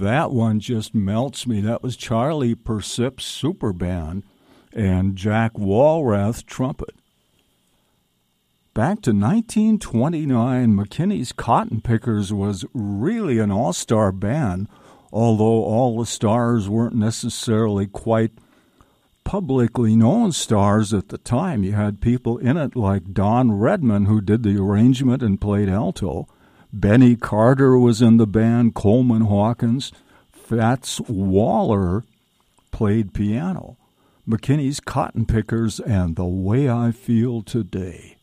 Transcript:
that one just melts me. That was Charlie Persip's super band and Jack Walrath trumpet. Back to 1929, McKinney's Cotton Pickers was really an all-star band, although all the stars weren't necessarily quite publicly known stars at the time. You had people in it like Don Redman, who did the arrangement and played alto. Benny Carter was in the band, Coleman Hawkins. Fats Waller played piano. McKinney's Cotton Pickers and The Way I Feel Today.